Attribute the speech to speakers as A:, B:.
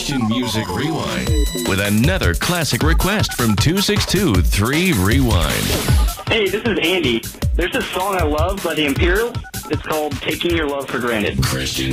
A: Christian Music Rewind with another classic request from 262-3 Rewind.
B: Hey, this is Andy. There's this song I love by the Imperials. It's called Taking Your Love for Granted.
A: Christian